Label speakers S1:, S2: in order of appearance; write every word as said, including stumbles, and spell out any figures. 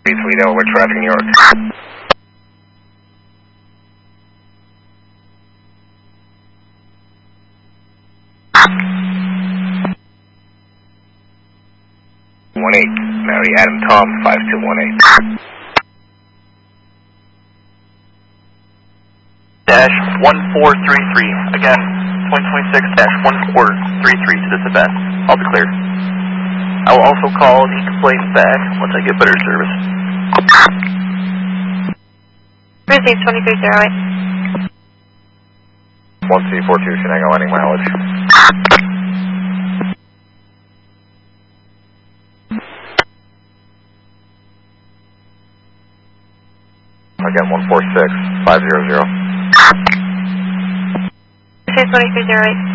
S1: three Delaware traffic, New York. one eight, Mary Adam Tom, five two one eight.
S2: Dash one four three three, again, twenty twenty-six dash one four three three to this event. I'll be clear. I will also call the complaint back once I get better service.
S3: Received twenty-three zero eight.
S1: one C four two, Shenango landing mileage. Again, one four six five zero zero.
S3: Received twenty-three zero eight.